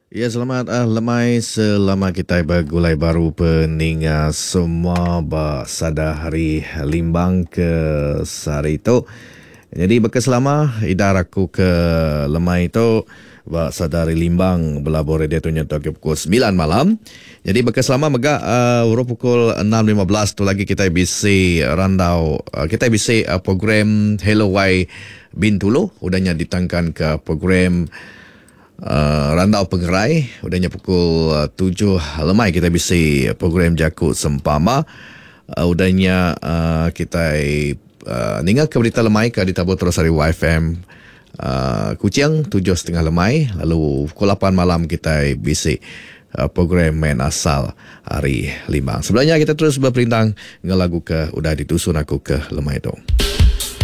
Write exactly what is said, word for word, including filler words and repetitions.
Ya, selamat uh, lemai selama kita bergulai baru peningat semua bersada hari limbang ke sehari itu. Jadi bekas selama idar aku ke lemai itu bersada hari limbang belabur dia tu nyentuh ke pukul sembilan malam. Jadi bekas selama mega uh, urut pukul enam lima belas tu lagi kita bisi randau uh, kita bisi uh, program Hello Wai Bintulu udahnya ditangkan ke program Uh, Randau Pengerai udahnya pukul uh, tujuh lemai kita bisi program Jakut Sempama uh, udahnya uh, kita uh, ningat ke berita lemai ke ditabur terus hari Y F M uh, Kuching tujuh setengah lemai lalu pukul lapan malam kita bisi uh, program main asal hari limbang. Sebenarnya kita terus berperintang dengan lagu ke udah ditusun aku ke lemai tu.